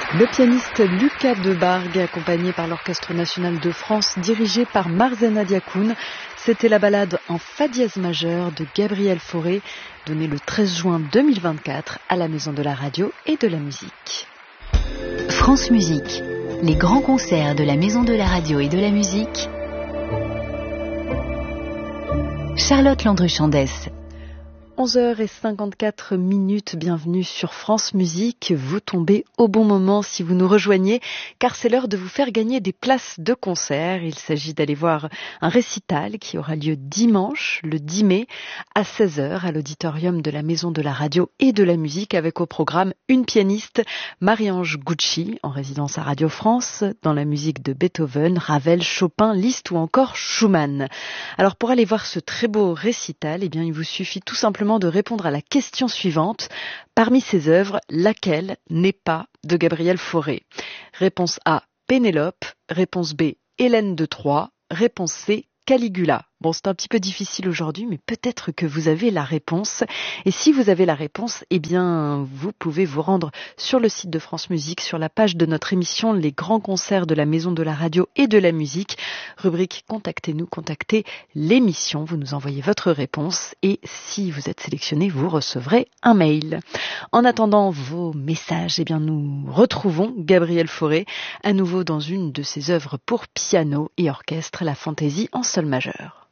Le pianiste Lucas Debargue, accompagné par l'Orchestre national de France, dirigé par Marzena Diacoun. C'était la ballade en fa dièse majeur de Gabriel Fauré, donnée le 13 juin 2024 à la Maison de la Radio et de la Musique. France Musique, les grands concerts de la Maison de la Radio et de la Musique. Charlotte Landru-Chandès. 11h54, bienvenue sur France Musique. Vous tombez au bon moment si vous nous rejoignez, car c'est l'heure de vous faire gagner des places de concert. Il s'agit d'aller voir un récital qui aura lieu dimanche, le 10 mai, à 16h, à l'auditorium de la Maison de la Radio et de la Musique, avec au programme une pianiste, Marie-Ange Gucci, en résidence à Radio France, dans la musique de Beethoven, Ravel, Chopin, Liszt ou encore Schumann. Alors pour aller voir ce très beau récital, eh bien, il vous suffit tout simplement de répondre à la question suivante. Parmi ces œuvres, laquelle n'est pas de Gabriel Fauré? Réponse A, Pénélope. Réponse B, Hélène de Troie. Réponse C, Caligula. Bon, c'est un petit peu difficile aujourd'hui, mais peut-être que vous avez la réponse. Et si vous avez la réponse, eh bien, vous pouvez vous rendre sur le site de France Musique, sur la page de notre émission Les grands concerts de la Maison de la Radio et de la Musique. Rubrique Contactez-nous, contactez l'émission. Vous nous envoyez votre réponse et si vous êtes sélectionné, vous recevrez un mail. En attendant vos messages, eh bien, nous retrouvons Gabriel Fauré à nouveau dans une de ses œuvres pour piano et orchestre, la Fantaisie en sol majeur.